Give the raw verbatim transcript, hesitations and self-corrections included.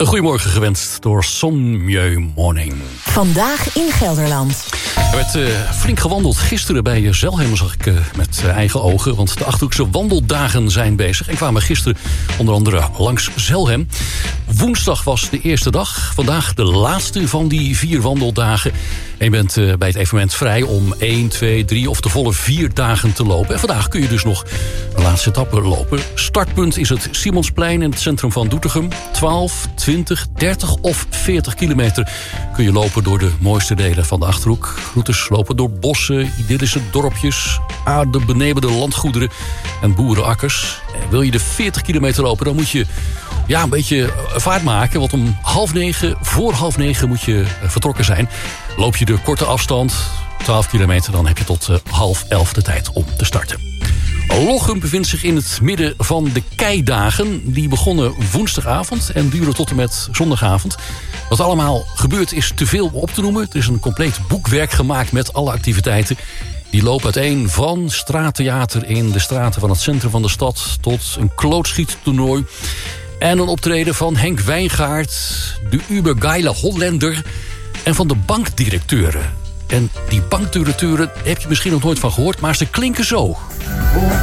Een goedemorgen gewenst door Sonmieu Morning. Vandaag in Gelderland. Er werd uh, flink gewandeld gisteren bij Zelhem, zag ik uh, met uh, eigen ogen. Want de Achterhoekse wandeldagen zijn bezig. En kwamen gisteren onder andere langs Zelhem. Woensdag was de eerste dag. Vandaag de laatste van die vier wandeldagen. En je bent uh, bij het evenement vrij om één, twee, drie of de volle vier dagen te lopen. En vandaag kun je dus nog de laatste etappe lopen. Startpunt is het Simonsplein in het centrum van Doetinchem. twaalf, twintig, dertig of veertig kilometer kun je lopen door de mooiste delen van de Achterhoek. Routes lopen door bossen, idyllische dorpjes, aardebenebende landgoederen en boerenakkers. En wil je de veertig kilometer lopen, dan moet je ja, een beetje vaart maken. Want om half negen, voor half negen moet je vertrokken zijn. Loop je de korte afstand, twaalf kilometer, dan heb je tot uh, half elf de tijd om te starten. Lochem bevindt zich in het midden van de keidagen. Die begonnen woensdagavond en duren tot en met zondagavond. Wat allemaal gebeurt is te veel op te noemen. Er is een compleet boekwerk gemaakt met alle activiteiten. Die lopen uiteen van straattheater in de straten van het centrum van de stad tot een klootschiettoernooi. En een optreden van Henk Wijngaard, de Ubergeile Hollander en van de bankdirecteuren. En die bankdirecteuren heb je misschien nog nooit van gehoord, maar ze klinken zo.